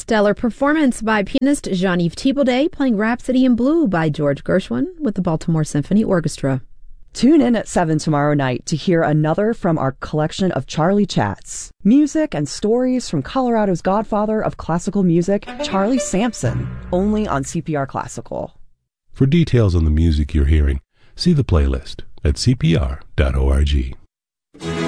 Stellar performance by pianist Jean-Yves Thibaudet playing Rhapsody in Blue by George Gershwin with the Baltimore Symphony Orchestra. Tune in at 7 tomorrow night to hear another from our collection of Charlie Chats. Music and stories from Colorado's godfather of classical music, Charlie Sampson, only on CPR Classical. For details on the music you're hearing, see the playlist at cpr.org.